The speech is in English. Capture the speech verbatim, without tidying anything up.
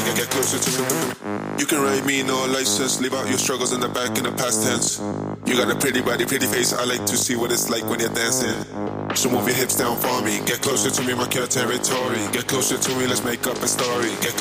get, get closer to me. You can ride me, no license. Leave out your struggles in the back in the past tense. You got a pretty body, pretty face. I like to see what it's like when you're dancing. So move your hips down for me. Get closer to me, mark your territory. Get closer to me, let's make up a story. Get